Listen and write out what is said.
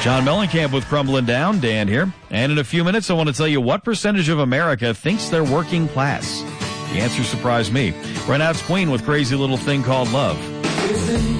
John Mellencamp with Crumbling Down. Dan here. And in a few minutes, I want to tell you what percentage of America thinks they're working class. The answer surprised me. Right now, it's Queen with Crazy Little Thing Called Love.